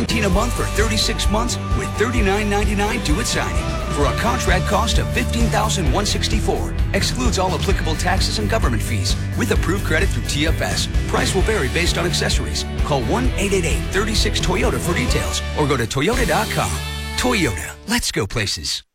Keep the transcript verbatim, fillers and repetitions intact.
nineteen dollars a month for thirty-six months with thirty-nine ninety-nine due at signing. For a contract cost of fifteen thousand one hundred sixty-four dollars. Excludes all applicable taxes and government fees. With approved credit through T F S. Price will vary based on accessories. Call one eight eight eight, three six, Toyota for details or go to toyota dot com. Toyota, let's go places.